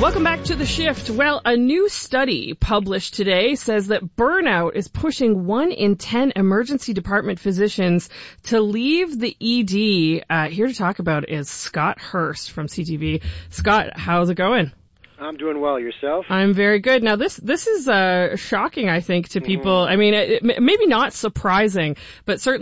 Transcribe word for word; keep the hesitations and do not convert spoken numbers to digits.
Welcome back to The Shift. Well, a new study published today says that burnout is pushing one in ten emergency department physicians to leave the E D. Uh, here to talk about is Scott Hurst from C T V. Scott, how's it going? I'm doing well. Yourself? I'm very good. Now, this this is uh, shocking, I think, to people. Mm-hmm. I mean, it, it, maybe not surprising, but certainly